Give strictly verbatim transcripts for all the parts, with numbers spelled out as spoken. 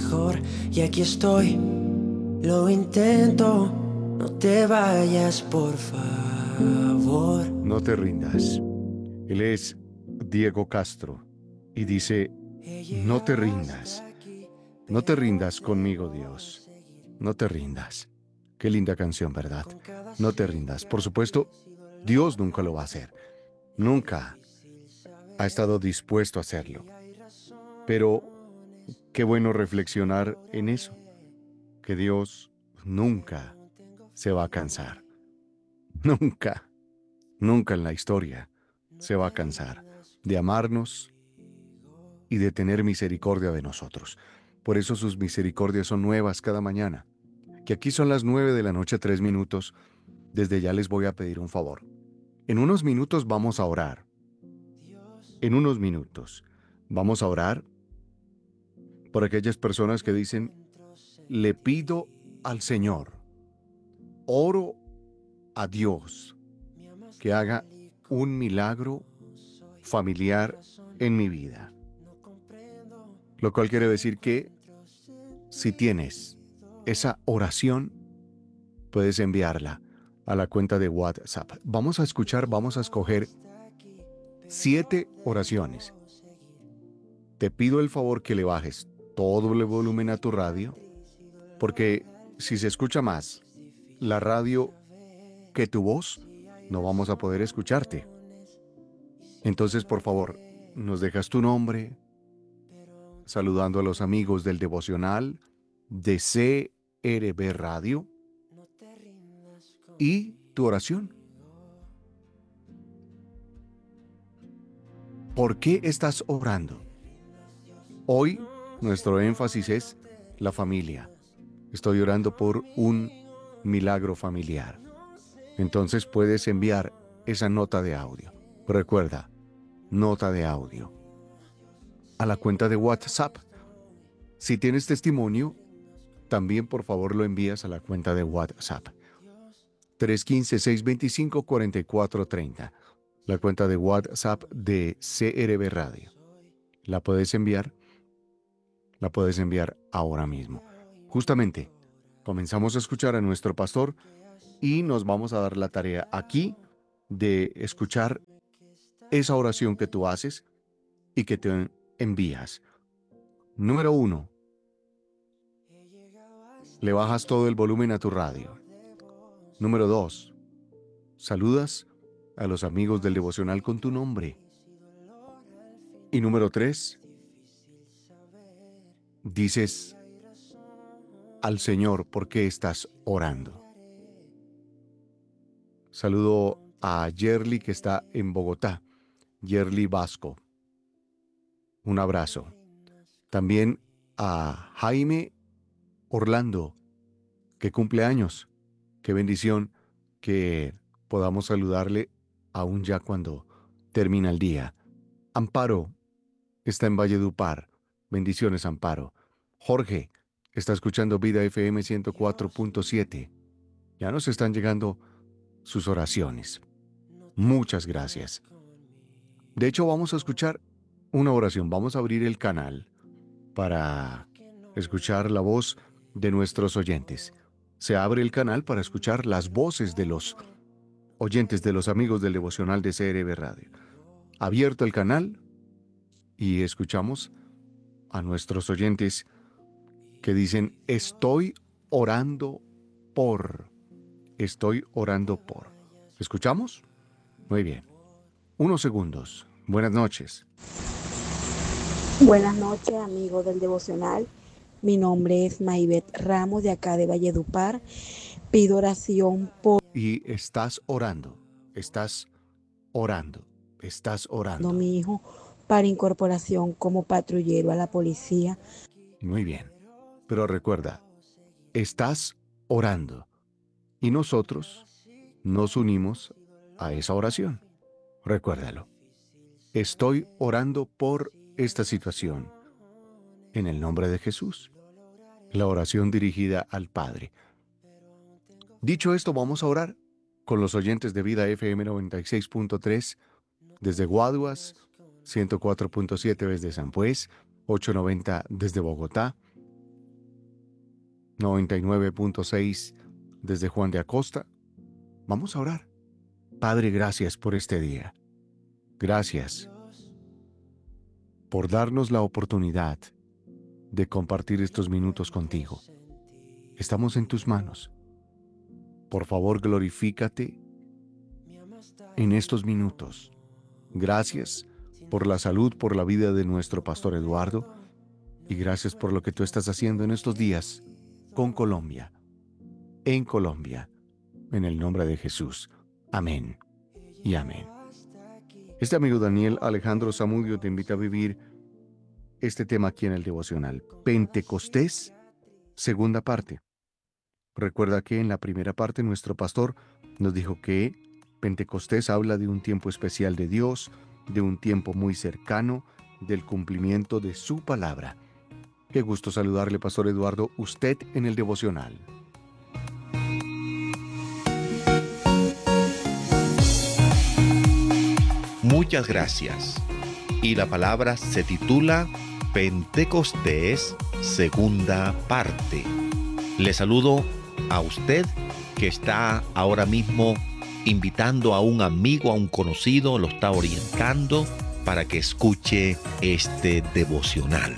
mejor. Y aquí estoy, lo intento. No te vayas, por favor. No te rindas. Él es Diego Castro y dice, no te rindas. No te rindas conmigo, Dios. No te rindas. Qué linda canción, ¿verdad? No te rindas. Por supuesto, Dios nunca lo va a hacer. Nunca ha estado dispuesto a hacerlo. Pero qué bueno reflexionar en eso, que Dios nunca se va a cansar. Nunca, nunca en la historia se va a cansar de amarnos y de tener misericordia de nosotros. Por eso sus misericordias son nuevas cada mañana. Que aquí son las nueve de la noche, tres minutos. Desde ya les voy a pedir un favor. En unos minutos vamos a orar. En unos minutos vamos a orar por aquellas personas que dicen, le pido al Señor, oro a Dios, que haga un milagro familiar en mi vida. Lo cual quiere decir que si tienes esa oración, puedes enviarla a la cuenta de WhatsApp. Vamos a escuchar, vamos a escoger siete oraciones. Te pido el favor que le bajes todo el volumen a tu radio, porque si se escucha más la radio que tu voz, no vamos a poder escucharte. Entonces, por favor, nos dejas tu nombre, saludando a los amigos del devocional de C R B Radio y tu oración. ¿Por qué estás orando? Hoy nuestro énfasis es la familia. Estoy orando por un milagro familiar. Entonces puedes enviar esa nota de audio. Recuerda, nota de audio a la cuenta de WhatsApp. Si tienes testimonio, también por favor lo envías a la cuenta de WhatsApp. tres uno cinco, seis dos cinco, cuatro cuatro tres cero. La cuenta de WhatsApp de C R B Radio. La puedes enviar, la puedes enviar ahora mismo. Justamente, comenzamos a escuchar a nuestro pastor y nos vamos a dar la tarea aquí de escuchar esa oración que tú haces y que te envías. Número uno, le bajas todo el volumen a tu radio. Número dos, saludas a los amigos del devocional con tu nombre. Y número tres, dices al Señor por qué estás orando. Saludo a Yerly que está en Bogotá, Yerly Vasco. Un abrazo. También a Jaime Orlando, que cumple años. Qué bendición que podamos saludarle aún ya cuando termina el día. Amparo está en Valledupar. Bendiciones, Amparo. Jorge está escuchando Vida F M ciento cuatro punto siete. Ya nos están llegando sus oraciones. Muchas gracias. De hecho, vamos a escuchar una oración. Vamos a abrir el canal para escuchar la voz de nuestros oyentes. Se abre el canal para escuchar las voces de los oyentes, de los amigos del devocional de C R B Radio. Abierto el canal y escuchamos a nuestros oyentes que dicen, estoy orando por, estoy orando por. ¿Escuchamos? Muy bien. Unos segundos. Buenas noches. Buenas noches, amigos del devocional. Mi nombre es Maybet Ramos, de acá de Valledupar. Pido oración por Y estás orando, estás orando, estás orando. mi hijo para incorporación como patrullero a la policía. Muy bien. Pero recuerda, estás orando. Y nosotros nos unimos a esa oración. Recuérdalo. Estoy orando por esta situación. En el nombre de Jesús. La oración dirigida al Padre. Dicho esto, vamos a orar con los oyentes de Vida F M noventa y seis punto tres desde Guaduas, ciento cuatro punto siete desde San Pues, ochocientos noventa desde Bogotá, noventa y nueve punto seis desde Juan de Acosta. Vamos a orar. Padre, gracias por este día. Gracias por darnos la oportunidad de compartir estos minutos contigo. Estamos en tus manos. Por favor, glorifícate en estos minutos. Gracias por la salud, por la vida de nuestro pastor Eduardo, y gracias por lo que tú estás haciendo en estos días con Colombia, en Colombia, en el nombre de Jesús. Amén y amén. Este amigo Daniel Alejandro Zamudio te invita a vivir este tema aquí en el devocional. Pentecostés, segunda parte. Recuerda que en la primera parte nuestro pastor nos dijo que Pentecostés habla de un tiempo especial de Dios, de un tiempo muy cercano, del cumplimiento de su palabra. Qué gusto saludarle, Pastor Eduardo, usted en el devocional. Muchas gracias. Y la palabra se titula Pentecostés, segunda parte. Le saludo a usted que está ahora mismo invitando a un amigo, a un conocido, lo está orientando para que escuche este devocional.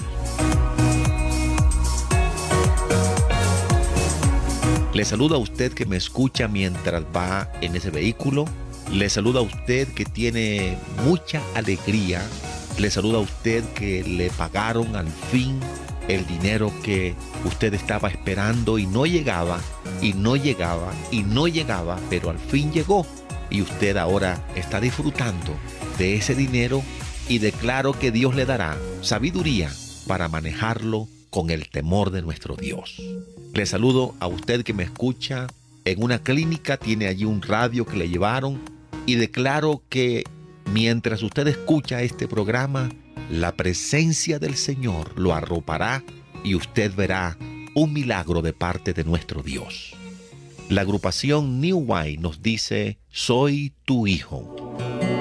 Le saludo a usted que me escucha mientras va en ese vehículo. Le saludo a usted que tiene mucha alegría. Le saludo a usted que le pagaron al fin el dinero que usted estaba esperando y no llegaba, y no llegaba, y no llegaba, pero al fin llegó. Y usted ahora está disfrutando de ese dinero y declaro que Dios le dará sabiduría para manejarlo con el temor de nuestro Dios. Le saludo a usted que me escucha en una clínica, tiene allí un radio que le llevaron, y declaro que mientras usted escucha este programa, la presencia del Señor lo arropará y usted verá un milagro de parte de nuestro Dios. La agrupación New Wine nos dice: soy tu hijo.